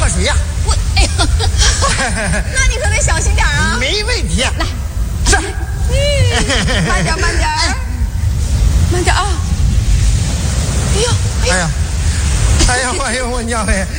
水呀。 我，哎呀，那你可得小心点啊。 没问题。 来， 是。 慢点，慢点，慢点啊！哎呦， 哎呀，哎呀，哎呦，我娘哎！